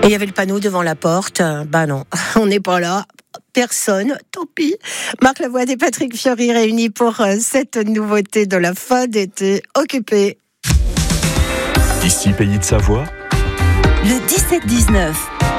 Et il y avait le panneau devant la porte. Bah non, on n'est pas là. Personne, tant pis. Marc Lavoine et Patrick Fiori réunis pour cette nouveauté de la fin d'été occupée. Ici, Pays de Savoie. Le 17-19.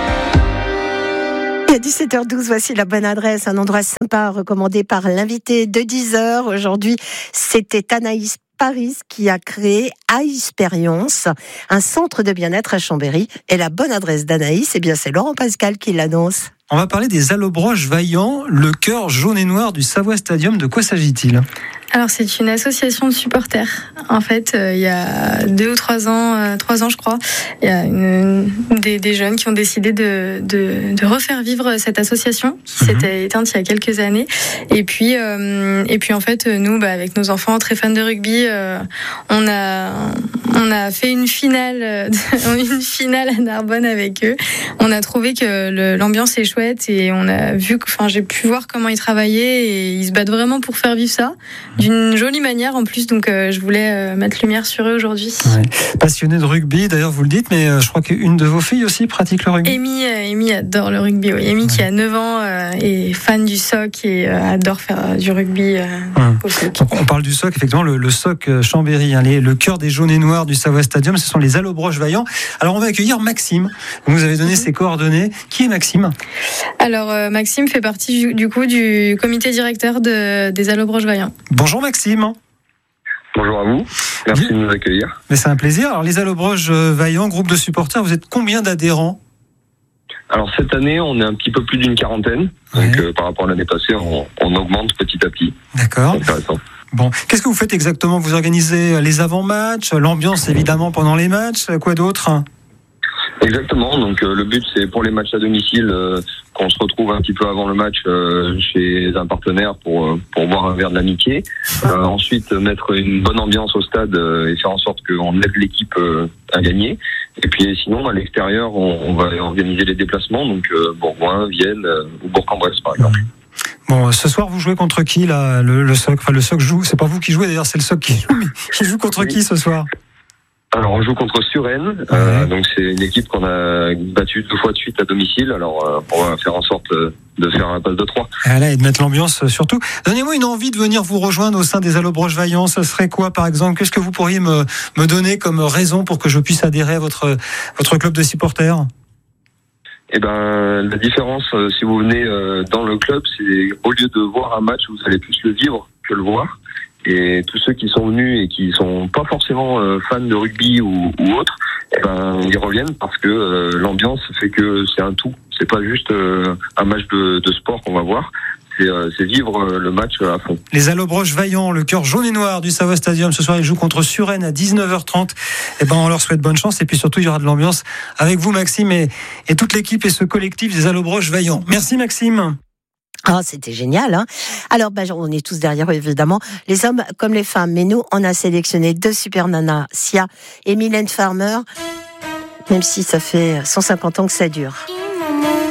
Et à 17h12, voici la bonne adresse, un endroit sympa recommandé par l'invité de 10h. Aujourd'hui, c'était Anaïs Paris qui a créé Aïspérience, un centre de bien-être à Chambéry. Et la bonne adresse d'Anaïs, eh bien, c'est Laurent Pascal qui l'annonce. On va parler des allobroges vaillants, le cœur jaune et noir du Savoie Stadium. De quoi s'agit-il ? Alors c'est une association de supporters. En fait, il y a 2 ou 3 ans, 3 ans je crois, il y a des jeunes qui ont décidé de refaire vivre cette association qui s'était éteinte il y a quelques années. Et puis en fait, nous, avec nos enfants très fans de rugby, on a fait une finale à Narbonne avec eux. On a trouvé que l'ambiance est chouette et on a vu, j'ai pu voir comment ils travaillaient et ils se battent vraiment pour faire vivre ça. D'une jolie manière en plus, donc je voulais mettre lumière sur eux aujourd'hui. Ouais. Passionné de rugby, d'ailleurs vous le dites, mais je crois qu'une de vos filles aussi pratique le rugby. Amy adore le rugby, oui. Amy qui a 9 ans est fan du soc et adore faire du rugby au soc. Donc, on parle du soc, effectivement, le soc Chambéry, le cœur des jaunes et noirs du Savoie Stadium, ce sont les allobroges vaillants. Alors on va accueillir Maxime, vous avez donné ses coordonnées. Qui est Maxime ? Alors Maxime fait partie du comité directeur des allobroges vaillants. Bonjour Maxime. Bonjour à vous, merci de nous accueillir. Mais c'est un plaisir. Alors les allobroges vaillants, groupe de supporters, vous êtes combien d'adhérents ? Alors cette année, on est un petit peu plus d'une quarantaine, donc par rapport à l'année passée, on augmente petit à petit. D'accord. C'est intéressant. Bon, qu'est-ce que vous faites exactement ? Vous organisez les avant-matchs, l'ambiance évidemment pendant les matchs, quoi d'autre ? Exactement, donc le but c'est pour les matchs à domicile qu'on se retrouve un petit peu avant le match chez un partenaire pour boire un verre de l'amitié. Ensuite mettre une bonne ambiance au stade et faire en sorte qu'on aide l'équipe à gagner. Et puis sinon à l'extérieur on va organiser les déplacements, donc Bourgoin, Vienne ou Bourg-en-Bresse par exemple. Bon, ce soir vous jouez contre qui là ? Le SOC, le SOC joue, c'est pas vous qui jouez d'ailleurs, c'est le SOC qui joue, mais qui joue contre qui ce soir ? Alors on joue contre Suresnes, donc c'est une équipe qu'on a battue 2 fois de suite à domicile. Alors on va faire en sorte de faire un passe de 3. Et de mettre l'ambiance surtout. Donnez-moi une envie de venir vous rejoindre au sein des allobroges vaillants. Ce serait quoi par exemple ? Qu'est-ce que vous pourriez me donner comme raison pour que je puisse adhérer à votre club de supporters ? Eh ben la différence si vous venez dans le club, c'est au lieu de voir un match, vous allez plus le vivre que le voir. Et tous ceux qui sont venus et qui sont pas forcément fans de rugby ou autre, ils reviennent parce que l'ambiance fait que c'est un tout. C'est pas juste un match de sport qu'on va voir. C'est vivre le match à fond. Les allobroges vaillants, le cœur jaune et noir du Savoie Stadium. Ce soir, ils jouent contre Suresnes à 19h30. On leur souhaite bonne chance. Et puis surtout, il y aura de l'ambiance avec vous, Maxime, et toute l'équipe et ce collectif des allobroges vaillants. Merci, Maxime. Ah, c'était génial, hein. Alors, on est tous derrière eux, évidemment, les hommes comme les femmes. Mais nous, on a sélectionné 2 super nanas, Sia et Mylène Farmer, même si ça fait 150 ans que ça dure.